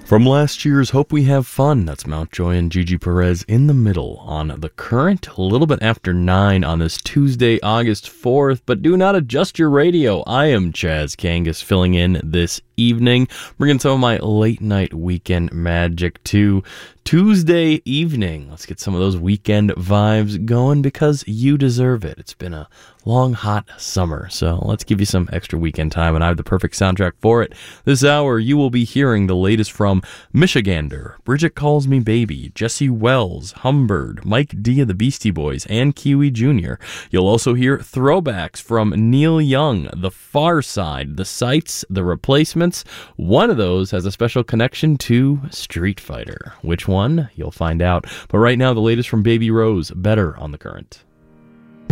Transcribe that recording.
From last year's Hope We Have Fun, that's Mountjoy and Gigi Perez in the middle on The Current, a little bit after 9 on this Tuesday, August 4th. But do not adjust your radio. I am Chaz Kangas filling in this evening, bringing some of my late night weekend magic to Tuesday evening. Let's get some of those weekend vibes going because you deserve it. It's been a long, hot summer, so let's give you some extra weekend time, and I have the perfect soundtrack for it. This hour, you will be hearing the latest from Michigander, Bridget Calls Me Baby, Jesse Wells, Humbird, Mike D of the Beastie Boys, and Kiwi Jr. You'll also hear throwbacks from Neil Young, The Far Side, The Sights, The Replacements. One of those has a special connection to Street Fighter. Which one? You'll find out. But right now, the latest from Baby Rose, Better on The Current.